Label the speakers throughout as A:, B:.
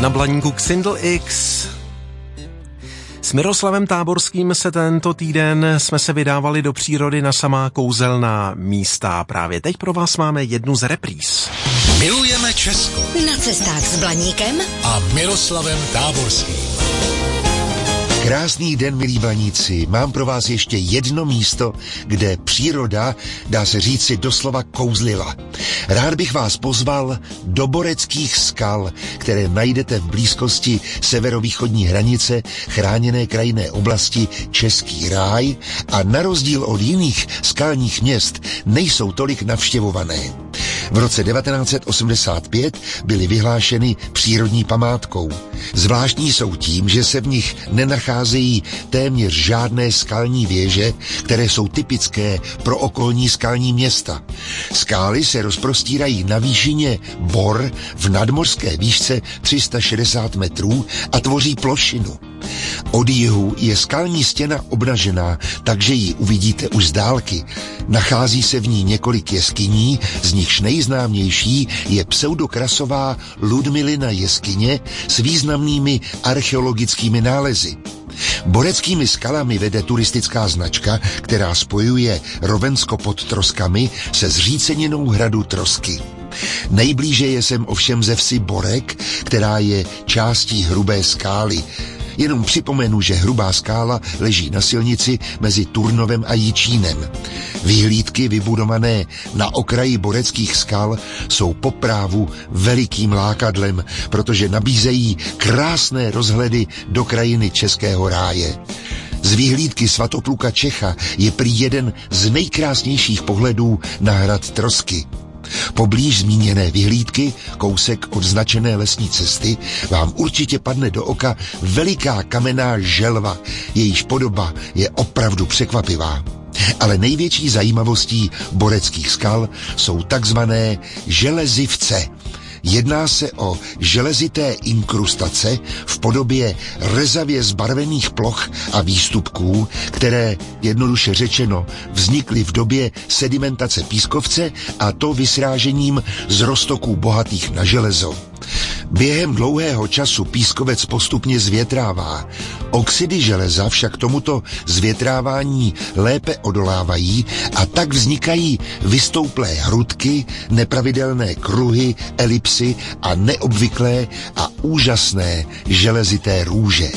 A: Na Blaníku Xindl X. S Miroslavem Táborským se tento týden jsme se vydávali do přírody na samá kouzelná místa. Právě teď pro vás máme jednu z repríz.
B: Milujeme Česko.
C: Na cestách s Blaníkem
B: a Miroslavem Táborským.
D: Krásný den, milí Blaníci. Mám pro vás ještě jedno místo, kde příroda, dá se říci, doslova kouzlila. Rád bych vás pozval do Boreckých skal, které najdete v blízkosti severovýchodní hranice chráněné krajinné oblasti Český ráj a na rozdíl od jiných skalních měst nejsou tolik navštěvované. V roce 1985 byly vyhlášeny přírodní památkou. Zvláštní jsou tím, že se v nich nenacházejí téměř žádné skalní věže, které jsou typické pro okolní skalní města. Skály se rozprostírají na výšině Bor v nadmořské výšce 360 metrů a tvoří plošinu. Od jihu je skalní stěna obnažená, takže ji uvidíte už z dálky. Nachází se v ní několik jeskyní, z nichž nejznámější je pseudokrasová Ludmilina jeskyně s významnými archeologickými nálezy. Boreckými skalami vede turistická značka, která spojuje Rovensko pod Troskami se zříceninou hradu Trosky. Nejblíže je sem ovšem ze vsi Borek, která je částí Hrubé skály. Jenom připomenu, že Hrubá skála leží na silnici mezi Turnovem a Jičínem. Vyhlídky vybudované na okraji Boreckých skal jsou po právu velikým lákadlem, protože nabízejí krásné rozhledy do krajiny Českého ráje. Z vyhlídky Svatopluka Čecha je prý jeden z nejkrásnějších pohledů na hrad Trosky. Poblíž zmíněné vyhlídky, kousek od značené lesní cesty, vám určitě padne do oka veliká kamenná želva, jejíž podoba je opravdu překvapivá. Ale největší zajímavostí Boreckých skal jsou takzvané železivce. Jedná se o železité inkrustace v podobě rezavě zbarvených ploch a výstupků, které, jednoduše řečeno, vznikly v době sedimentace pískovce a to vysrážením z roztoků bohatých na železo. Během dlouhého času pískovec postupně zvětrává. Oxidy železa však tomuto zvětrávání lépe odolávají a tak vznikají vystouplé hrudky, nepravidelné kruhy, elipsy a neobvyklé a úžasné železité růže.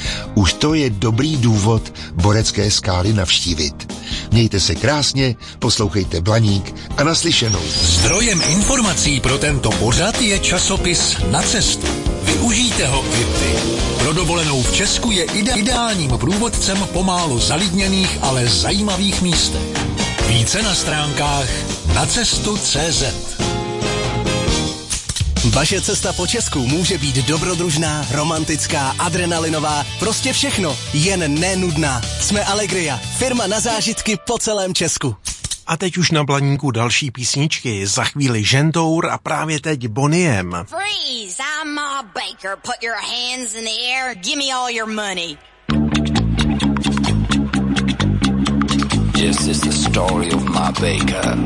D: Už to je dobrý důvod Borecké skály navštívit. Mějte se krásně, poslouchejte Blaník a naslyšenou.
B: Zdrojem informací pro tento pořad je časopis Na cestu. Využijte ho i vy. Pro dovolenou v Česku je ideálním průvodcem po málo zalidněných, ale zajímavých místech. Více na stránkách nacestu.cz.
E: Vaše cesta po Česku může být dobrodružná, romantická, adrenalinová, prostě všechno, jen nenudná. Jsme Allegria, firma na zážitky po celém Česku.
A: A teď už na Blaníku další písničky, za chvíli Žentour a právě teď Bonnie M.
C: Freeze, I'm Ma Baker, put your hands in the air, give me all your money.
F: This is the story of Ma Baker.